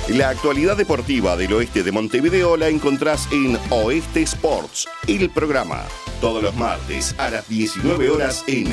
La actualidad deportiva del oeste de Montevideo la encontrás en Oeste Sports, el programa. Todos los martes a las 19 horas en